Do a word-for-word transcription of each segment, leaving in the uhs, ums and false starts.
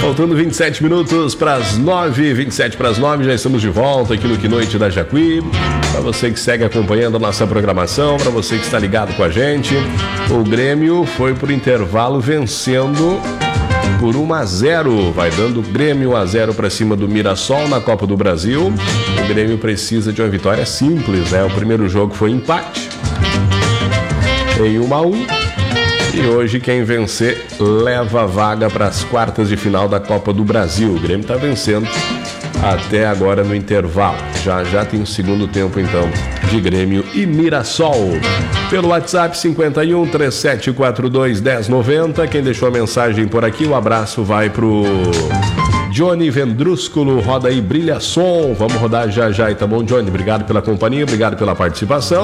Faltando vinte e sete minutos para as nove, vinte e sete para as nove, já estamos de volta aqui no Que Noite da Jacuí. Para você que segue acompanhando a nossa programação, para você que está ligado com a gente, o Grêmio foi por intervalo vencendo por um a zero, vai dando Grêmio um a zero para cima do Mirassol na Copa do Brasil. O Grêmio precisa de uma vitória simples, né? O primeiro jogo foi empate em um a um. E hoje quem vencer leva a vaga para as quartas de final da Copa do Brasil. O Grêmio está vencendo até agora no intervalo. Já já tem o segundo tempo então de Grêmio e Mirassol. Pelo WhatsApp cinquenta e um, três sete quatro dois, dez noventa. Quem deixou a mensagem por aqui, o abraço vai pro Johnny Vendrúsculo. Roda aí, brilha som. Vamos rodar já já, tá bom, Johnny? Obrigado pela companhia, obrigado pela participação.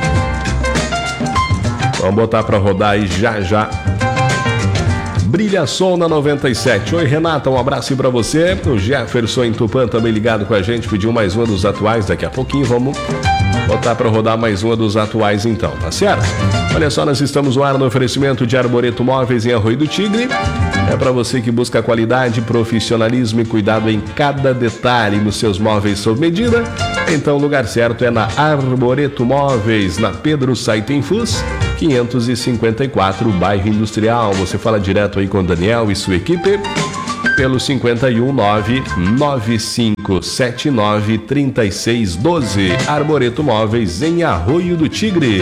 Vamos botar para rodar aí já já. Brilha som na noventa e sete. Oi, Renata, um abraço para você. O Jefferson em Tupã também ligado com a gente, pediu mais uma dos atuais. Daqui a pouquinho vamos botar para rodar mais uma dos atuais então, tá certo? Olha só, nós estamos no ar no oferecimento de Arboreto Móveis em Arroio do Tigre. É para você que busca qualidade, profissionalismo e cuidado em cada detalhe nos seus móveis sob medida. Então o lugar certo é na Arboreto Móveis, na Pedro Saitenfus quinhentos e cinquenta e quatro, bairro Industrial. Você fala direto aí com o Daniel e sua equipe pelo cinquenta e um, nove nove cinco sete nove, três seis um dois. Arboreto Móveis em Arroio do Tigre.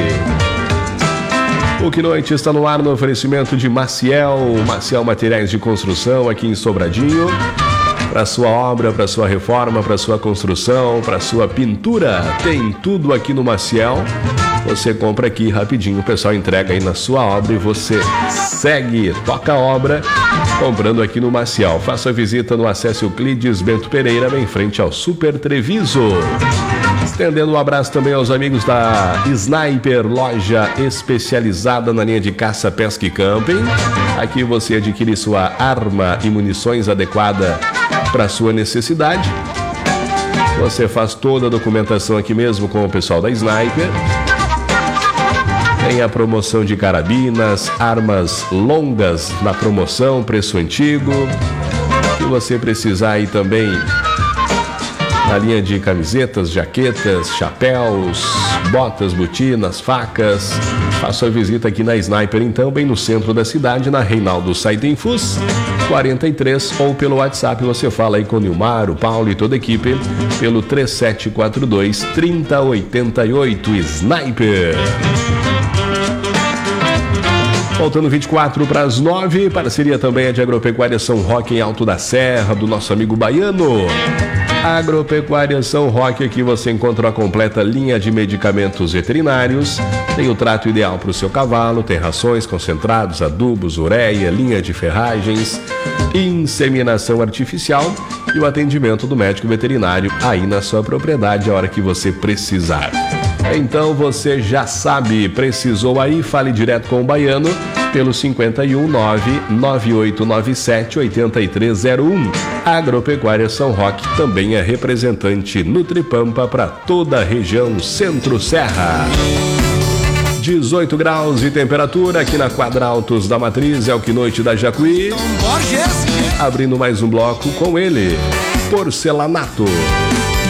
O Que Noite está no ar no oferecimento de Maciel, Maciel Materiais de Construção aqui em Sobradinho. Para sua obra, para sua reforma, para sua construção, para sua pintura, tem tudo aqui no Maciel. Você compra aqui rapidinho, o pessoal entrega aí na sua obra e você segue, toca a obra, comprando aqui no Maciel. Faça a visita no Acesse Euclides Bento Pereira, bem em frente ao Super Treviso. Estendendo um abraço também aos amigos da Sniper, loja especializada na linha de caça, pesca e camping. Aqui você adquire sua arma e munições adequada para sua necessidade. Você faz toda a documentação aqui mesmo com o pessoal da Sniper. Tem a promoção de carabinas, armas longas na promoção, preço antigo. Se você precisar aí também na linha de camisetas, jaquetas, chapéus, botas, botinas, facas, faça a visita aqui na Sniper, então, bem no centro da cidade, na Reinaldo Saitenfus quarenta e três, ou pelo WhatsApp você fala aí com o Nilmar, o Paulo e toda a equipe, pelo três sete quatro dois, três zero oito oito. Sniper. Faltando vinte e quatro para as nove, parceria também é de Agropecuária São Roque em Alto da Serra, do nosso amigo Baiano. Agropecuária São Roque, aqui você encontra a completa linha de medicamentos veterinários, tem o trato ideal para o seu cavalo, tem rações, concentrados, adubos, ureia, linha de ferragens, inseminação artificial e o atendimento do médico veterinário aí na sua propriedade a hora que você precisar. Então você já sabe, precisou aí, fale direto com o Baiano pelo cinquenta e um, nove nove oito nove sete, oito três zero um. Agropecuária São Roque também é representante Nutripampa para toda a região Centro-Serra. dezoito graus de temperatura aqui na Quadraltos da Matriz, é o Que Noite da Jacuí. Abrindo mais um bloco com ele, Porcelanato.